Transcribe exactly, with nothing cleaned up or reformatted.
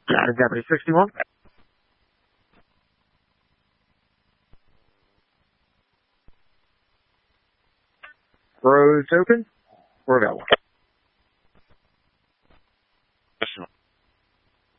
Got it, Deputy sixty-one. Roads open. We're available.